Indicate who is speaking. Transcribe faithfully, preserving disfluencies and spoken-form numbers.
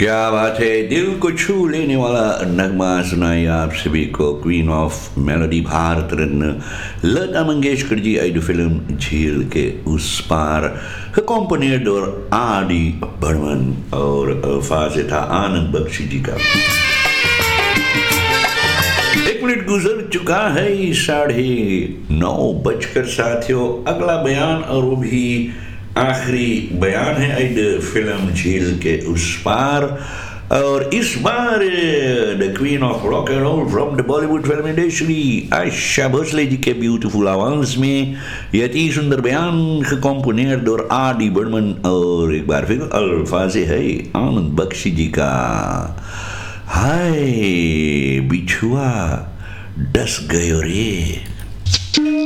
Speaker 1: क्या बात है, दिल को छू लेने वाला नगमा सुनाई आप सभी को। Queen of melody Bharat Ratna Lata Mangeshkar ji I film झील के उस पार कंपोनेड और आर डी बर्मन और अल्फाज था आनंद बख्शी जी का। एक मिनट गुजर चुका है साढ़े नौ बजकर साथियों। अगला बयान और वो भी आखिरी बयान है ऐड फिल्म झील के उस पार। और इस बार the queen of rock and role from the Bollywood film industry Asha Bhosle ji के ब्यूटीफुल आवाज में यति सुंदर बयान कंपोनेड और आर डी बर्मन और एक बार फिर अल्फाज है आनंद बख्शी जी का। हाय बिछुआ डस गयो रे।